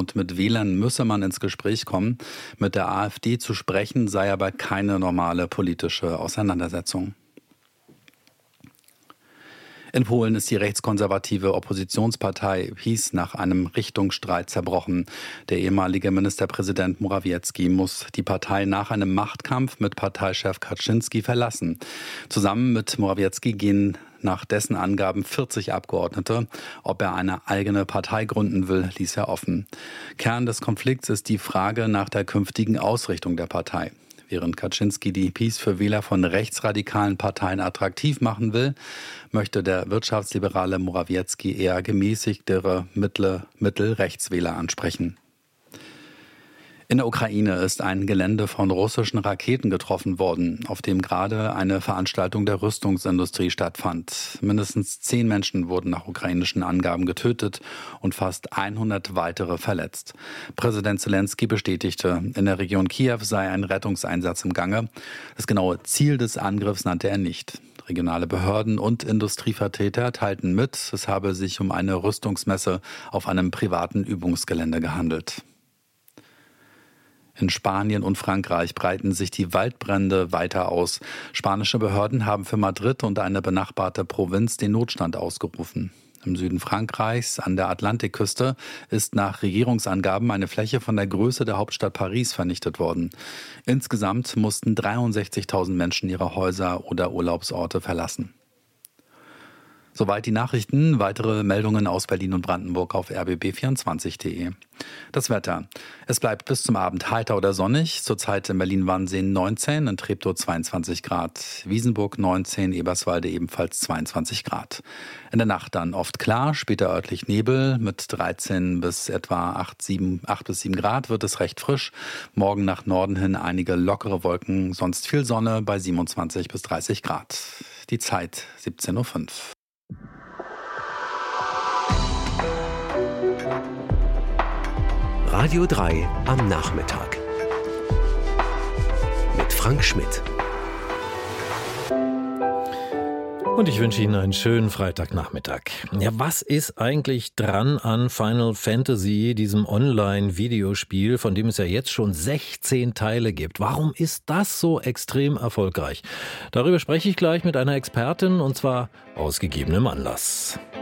Und mit Wählern müsse man ins Gespräch kommen. Mit der AfD zu sprechen sei aber keine normale politische Auseinandersetzung. In Polen ist die rechtskonservative Oppositionspartei PiS nach einem Richtungsstreit zerbrochen. Der ehemalige Ministerpräsident Morawiecki muss die Partei nach einem Machtkampf mit Parteichef Kaczynski verlassen. Zusammen mit Morawiecki gehen nach dessen Angaben 40 Abgeordnete. Ob er eine eigene Partei gründen will, ließ er offen. Kern des Konflikts ist die Frage nach der künftigen Ausrichtung der Partei. Während Kaczynski die PiS für Wähler von rechtsradikalen Parteien attraktiv machen will, möchte der wirtschaftsliberale Morawiecki eher gemäßigtere Mittelrechtswähler ansprechen. In der Ukraine ist ein Gelände von russischen Raketen getroffen worden, auf dem gerade eine Veranstaltung der Rüstungsindustrie stattfand. Mindestens 10 Menschen wurden nach ukrainischen Angaben getötet und fast 100 weitere verletzt. Präsident Zelensky bestätigte, in der Region Kiew sei ein Rettungseinsatz im Gange. Das genaue Ziel des Angriffs nannte er nicht. Regionale Behörden und Industrievertreter teilten mit, es habe sich um eine Rüstungsmesse auf einem privaten Übungsgelände gehandelt. In Spanien und Frankreich breiten sich die Waldbrände weiter aus. Spanische Behörden haben für Madrid und eine benachbarte Provinz den Notstand ausgerufen. Im Süden Frankreichs an der Atlantikküste ist nach Regierungsangaben eine Fläche von der Größe der Hauptstadt Paris vernichtet worden. Insgesamt mussten 63.000 Menschen ihre Häuser oder Urlaubsorte verlassen. Soweit die Nachrichten. Weitere Meldungen aus Berlin und Brandenburg auf rbb24.de. Das Wetter. Es bleibt bis zum Abend heiter oder sonnig. Zurzeit in Berlin-Wannsee 19, in Treptow 22 Grad, Wiesenburg 19, Eberswalde ebenfalls 22 Grad. In der Nacht dann oft klar, später örtlich Nebel. Mit 13 bis etwa 8 bis 7 Grad wird es recht frisch. Morgen nach Norden hin einige lockere Wolken, sonst viel Sonne bei 27 bis 30 Grad. Die Zeit 17.05 Uhr. Radio 3 am Nachmittag mit Frank Schmidt. Und ich wünsche Ihnen einen schönen Freitagnachmittag. Ja, was ist eigentlich dran an Final Fantasy, diesem Online-Videospiel, von dem es ja jetzt schon 16 Teile gibt? Warum ist das so extrem erfolgreich? Darüber spreche ich gleich mit einer Expertin, und zwar aus gegebenem Anlass.